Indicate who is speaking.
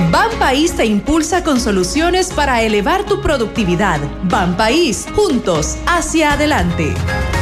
Speaker 1: Banpaís te impulsa con soluciones para elevar tu productividad. Banpaís, juntos hacia adelante.